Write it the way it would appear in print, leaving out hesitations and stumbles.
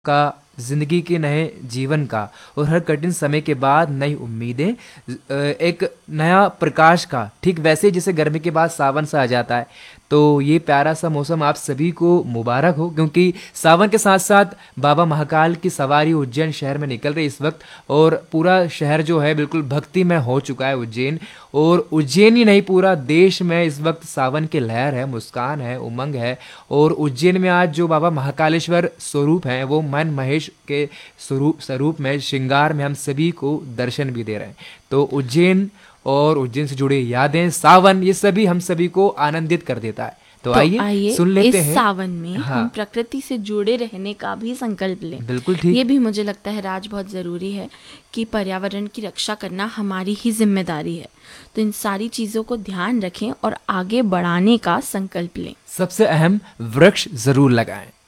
का, जिंदगी के नए जीवन का और हर कठिन समय के बाद नई उम्मीदें, एक नया प्रकाश का। ठीक वैसे ही जैसे गर्मी के बाद सावन सा आ जाता है, तो ये प्यारा सा मौसम आप सभी को मुबारक हो, क्योंकि सावन के साथ साथ बाबा महाकाल की सवारी उज्जैन शहर में निकल रही है इस वक्त। और पूरा शहर जो है बिल्कुल भक्ति में हो चुका है उज्जैन। और उज्जैन ही नहीं, पूरा देश में इस वक्त सावन की लहर है, मुस्कान है, उमंग है। और उज्जैन में आज जो बाबा महाकालेश्वर स्वरूप हैं, वो मन महेश के स्वरूप में, श्रृंगार में हम सभी को दर्शन भी दे रहे हैं। तो उज्जैन और उज्जैन से जुड़ी यादें, सावन, ये सभी हम सभी को आनंदित कर देता है। तो आइए सुन लेते इस हैं। सावन में हाँ, हम प्रकृति से जुड़े रहने का भी संकल्प लें। बिल्कुल ठीक। ये भी मुझे लगता है राज बहुत ज़रूरी है कि पर्यावरण की रक्षा करना हमारी ही जिम्मेदारी है। तो इन सारी चीज़ों को ध्यान रखें और आगे बढ़ाने का संकल्प लें। सबसे अहम, वृक्ष जरूर लगाएं।